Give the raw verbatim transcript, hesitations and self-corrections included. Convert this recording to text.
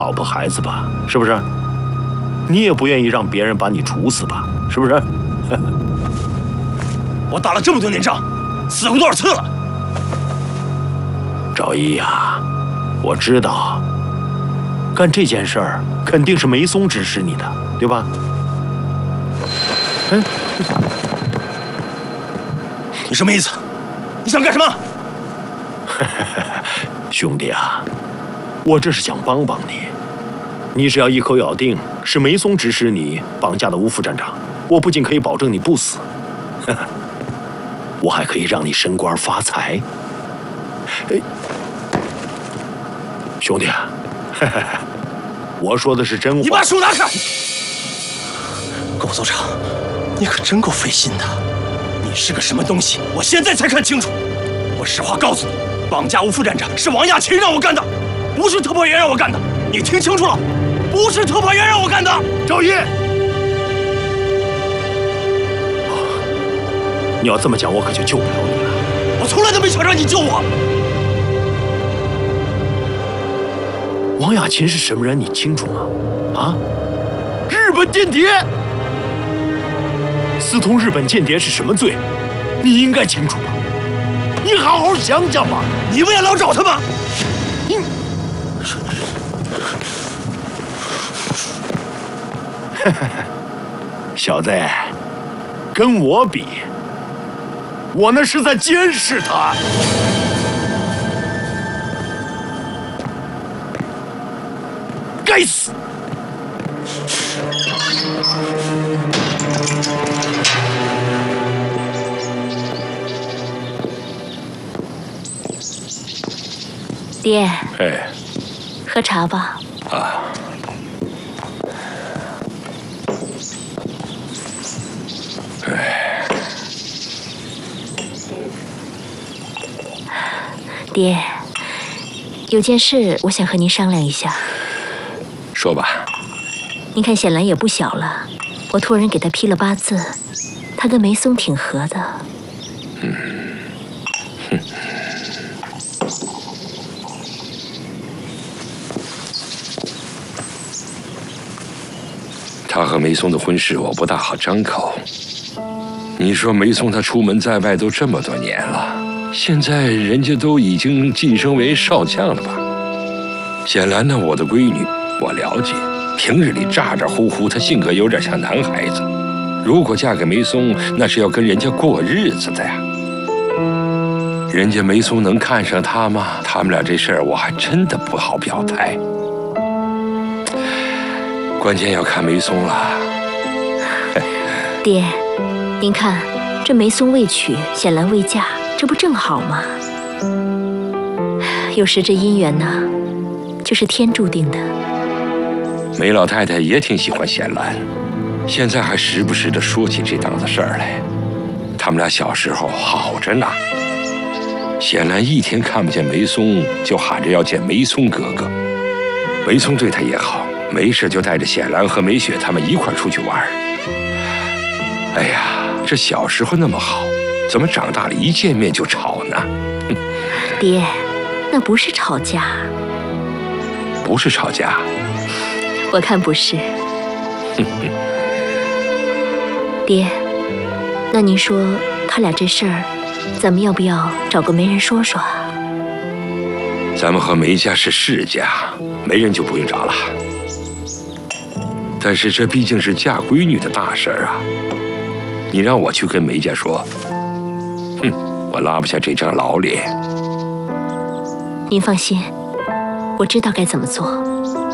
老婆孩子吧，是不是？你也不愿意让别人把你处死吧，是不是？ 我打了这么多年仗，死过多少次了？ 赵一呀，我知道，干这件事儿肯定是梅松指使你的，对吧？嗯， 你什么意思？你想干什么？ 兄弟啊，我这是想帮帮你。你只要一口咬定是梅松指使你绑架的吴副站长，我不仅可以保证你不死，我还可以让你升官发财。哎，兄弟啊，我说的是真话。 你把手拿开！苟组长，你可真够费心的。你是个什么东西？我现在才看清楚。我实话告诉你，绑架吴副站长是王亚琴让我干的，不是特派员让我干的。你听清楚了，不是特派员让我干的。 赵一，你要这么讲，我可就救不了你了。 我从来都没想让你救我。 王亚琴是什么人？你清楚吗？啊，日本间谍，私通日本间谍是什么罪？你应该清楚吧？你好好想想吧。 你们也老找他吗？ 你，小子，跟我比，我那是在监视他。该死！ 爹， 哎， 喝茶吧。 啊。哎， 爹，有件事我想和您商量一下。 说吧。 您看显兰也不小了，我托人给他批了八字，他跟梅松挺合的。 嗯，哼。他和梅松的婚事我不大好张口。你说梅松他出门在外都这么多年了，现在人家都已经晋升为少将了吧？显兰呢，我的闺女，我了解，平日里咋咋呼呼，她性格有点像男孩子。如果嫁给梅松，那是要跟人家过日子的呀。人家梅松能看上她吗？他们俩这事儿我还真的不好表态。关键要看梅松了。 爹，您看，这梅松未娶，显兰未嫁，这不正好吗？有时这姻缘呢，就是天注定的。 梅老太太也挺喜欢显兰，现在还时不时的说起这档子事儿来。他们俩小时候好着呢。显兰一天看不见梅松，就喊着要见梅松哥哥。梅松对她也好，没事就带着显兰和梅雪他们一块出去玩。哎呀，这小时候那么好，怎么长大了一见面就吵呢？ 爹，那不是吵架。 不是吵架？ 我看不是。爹，那您说他俩这事儿，咱们要不要找个媒人说说啊？ 咱们和梅家是世家，媒人就不用找了。但是这毕竟是嫁闺女的大事儿啊，你让我去跟梅家说，哼，我拉不下这张老脸。 您放心，我知道该怎么做。